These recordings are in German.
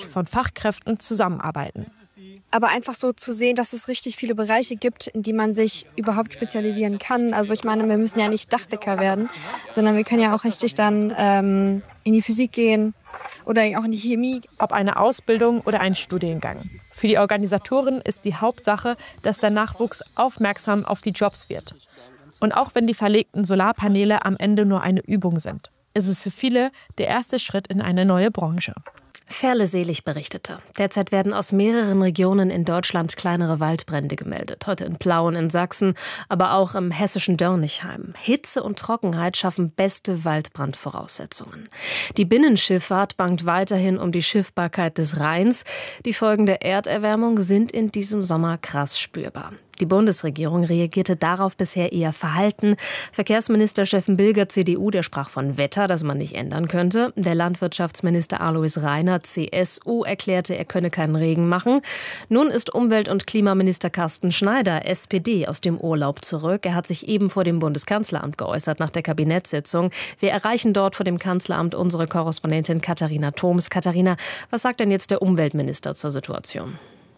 von Fachkräften zusammenarbeiten. Aber einfach so zu sehen, dass es richtig viele Bereiche gibt, in die man sich überhaupt spezialisieren kann. Also ich meine, wir müssen ja nicht Dachdecker werden, sondern wir können ja auch richtig dann in die Physik gehen oder auch in die Chemie. Ob eine Ausbildung oder ein Studiengang. Für die Organisatoren ist die Hauptsache, dass der Nachwuchs aufmerksam auf die Jobs wird. Und auch wenn die verlegten Solarpaneele am Ende nur eine Übung sind, ist es für viele der erste Schritt in eine neue Branche. Ferle Selig berichtete. Derzeit werden aus mehreren Regionen in Deutschland kleinere Waldbrände gemeldet. Heute in Plauen in Sachsen, aber auch im hessischen Dörnigheim. Hitze und Trockenheit schaffen beste Waldbrandvoraussetzungen. Die Binnenschifffahrt bangt weiterhin um die Schiffbarkeit des Rheins. Die Folgen der Erderwärmung sind in diesem Sommer krass spürbar. Die Bundesregierung reagierte darauf bisher eher verhalten. Verkehrsminister Steffen Bilger, CDU, der sprach von Wetter, das man nicht ändern könnte. Der Landwirtschaftsminister Alois Rainer, CSU, erklärte, er könne keinen Regen machen. Nun ist Umwelt- und Klimaminister Carsten Schneider, SPD, aus dem Urlaub zurück. Er hat sich eben vor dem Bundeskanzleramt geäußert nach der Kabinettssitzung. Wir erreichen dort vor dem Kanzleramt unsere Korrespondentin Katharina Thoms. Katharina, was sagt denn jetzt der Umweltminister zur Situation?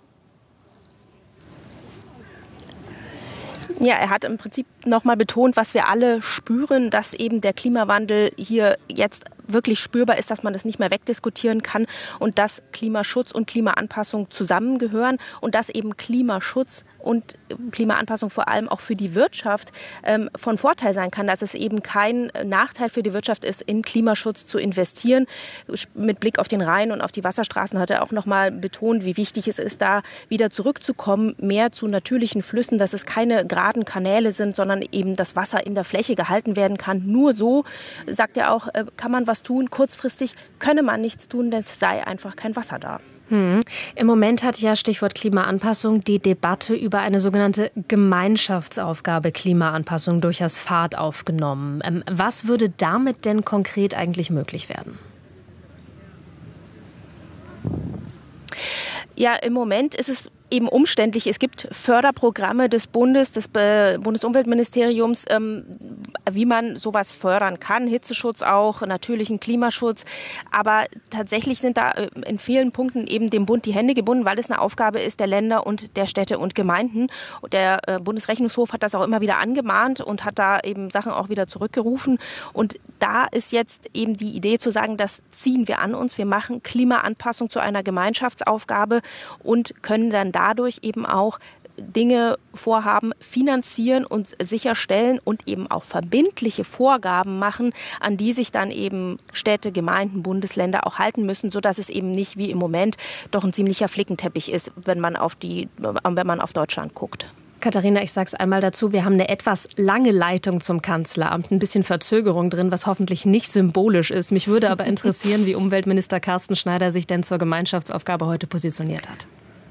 Ja, er hat im Prinzip nochmal betont, was wir alle spüren, dass eben der Klimawandel hier jetzt wirklich spürbar ist, dass man das nicht mehr wegdiskutieren kann und dass Klimaschutz und Klimaanpassung zusammengehören und dass eben Klimaschutz und Klimaanpassung vor allem auch für die Wirtschaft von Vorteil sein kann, dass es eben kein Nachteil für die Wirtschaft ist, in Klimaschutz zu investieren. Mit Blick auf den Rhein und auf die Wasserstraßen hat er auch noch mal betont, wie wichtig es ist, da wieder zurückzukommen, mehr zu natürlichen Flüssen, dass es keine geraden Kanäle sind, sondern eben das Wasser in der Fläche gehalten werden kann. Nur so, sagt er auch, kann man was tun. Kurzfristig könne man nichts tun, denn es sei einfach kein Wasser da. Im Moment hat ja, Stichwort Klimaanpassung, die Debatte über eine sogenannte Gemeinschaftsaufgabe Klimaanpassung durchaus Fahrt aufgenommen. Was würde damit denn konkret eigentlich möglich werden? Ja, im Moment ist es eben umständlich. Es gibt Förderprogramme des Bundesumweltministeriums, wie man sowas fördern kann. Hitzeschutz auch, natürlichen Klimaschutz. Aber tatsächlich sind da in vielen Punkten eben dem Bund die Hände gebunden, weil es eine Aufgabe ist der Länder und der Städte und Gemeinden. Der Bundesrechnungshof hat das auch immer wieder angemahnt und hat da eben Sachen auch wieder zurückgerufen. Und da ist jetzt eben die Idee zu sagen, das ziehen wir an uns. Wir machen Klimaanpassung zu einer Gemeinschaftsaufgabe und können dann dadurch eben auch Dinge, Vorhaben finanzieren und sicherstellen und eben auch verbindliche Vorgaben machen, an die sich dann eben Städte, Gemeinden, Bundesländer auch halten müssen, sodass es eben nicht wie im Moment doch ein ziemlicher Flickenteppich ist, wenn man auf Deutschland guckt. Katharina, ich sage es einmal dazu, wir haben eine etwas lange Leitung zum Kanzleramt, ein bisschen Verzögerung drin, was hoffentlich nicht symbolisch ist. Mich würde aber interessieren, wie Umweltminister Carsten Schneider sich denn zur Gemeinschaftsaufgabe heute positioniert hat.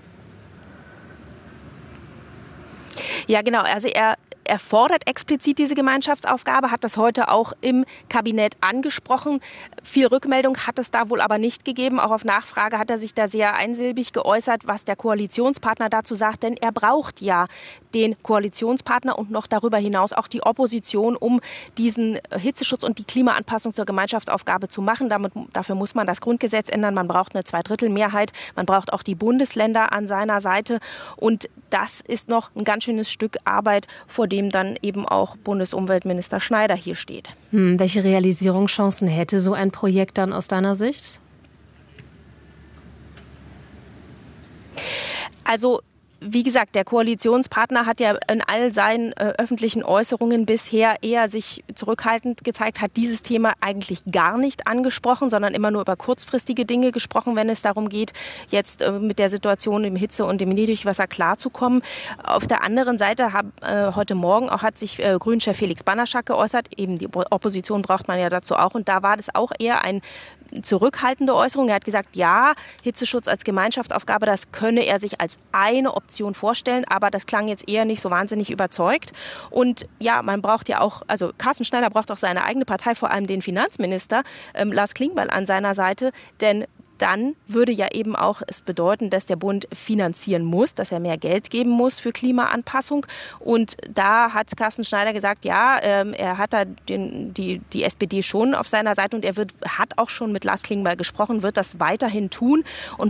Ja, genau. Also er fordert explizit diese Gemeinschaftsaufgabe, hat das heute auch im Kabinett angesprochen. Viel Rückmeldung hat es da wohl aber nicht gegeben. Auch auf Nachfrage hat er sich da sehr einsilbig geäußert, was der Koalitionspartner dazu sagt. Denn er braucht ja den Koalitionspartner und noch darüber hinaus auch die Opposition, um diesen Hitzeschutz und die Klimaanpassung zur Gemeinschaftsaufgabe zu machen. Dafür muss man das Grundgesetz ändern. Man braucht eine Zweidrittelmehrheit. Man braucht auch die Bundesländer an seiner Seite. Und das ist noch ein ganz schönes Stück Arbeit, vor dem dann eben auch Bundesumweltminister Schneider hier steht. Welche Realisierungschancen hätte so ein Projekt dann aus deiner Sicht? Also wie gesagt, der Koalitionspartner hat ja in all seinen öffentlichen Äußerungen bisher eher sich zurückhaltend gezeigt, hat dieses Thema eigentlich gar nicht angesprochen, sondern immer nur über kurzfristige Dinge gesprochen, wenn es darum geht, jetzt mit der Situation im Hitze- und im Niedrigwasser klarzukommen. Auf der anderen Seite heute Morgen hat sich Grünchef Felix Banaschak geäußert. Eben die Opposition braucht man ja dazu auch. Und da war das auch eher ein zurückhaltende Äußerung. Er hat gesagt, ja, Hitzeschutz als Gemeinschaftsaufgabe, das könne er sich als eine Option vorstellen, aber das klang jetzt eher nicht so wahnsinnig überzeugt. Und ja, man braucht ja auch, also Carsten Schneider braucht auch seine eigene Partei, vor allem den Finanzminister Lars Klingbeil an seiner Seite, denn dann würde ja eben auch es bedeuten, dass der Bund finanzieren muss, dass er mehr Geld geben muss für Klimaanpassung. Und da hat Carsten Schneider gesagt, ja, er hat da die SPD schon auf seiner Seite und hat auch schon mit Lars Klingbeil gesprochen, wird das weiterhin tun und